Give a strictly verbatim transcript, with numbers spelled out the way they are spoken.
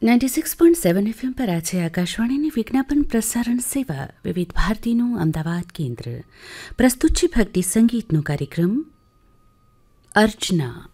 Ninety six point seven FM પર આજે આકાશવાણીની વિજ્ઞાપન પ્રસારણ સેવા વિવિધ ભારતીનું અમદાવાદ કેન્દ્ર પ્રસ્તુત છે ભક્તિ સંગીતનો કાર્યક્રમ અર્ચના.